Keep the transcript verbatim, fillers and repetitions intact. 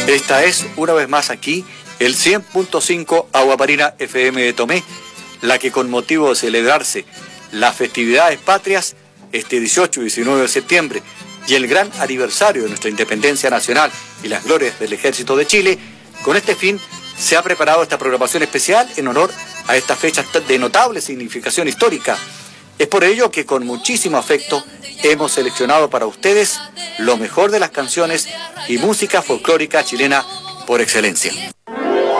Esta es, una vez más aquí, el cien punto cinco Agua Marina F M de Tomé, la que con motivo de celebrarse las festividades patrias, este dieciocho y diecinueve de septiembre, y el gran aniversario de nuestra independencia nacional y las glorias del Ejército de Chile, con este fin se ha preparado esta programación especial en honor a esta fecha de notable significación histórica. Es por ello que con muchísimo afecto hemos seleccionado para ustedes lo mejor de las canciones y música folclórica chilena por excelencia.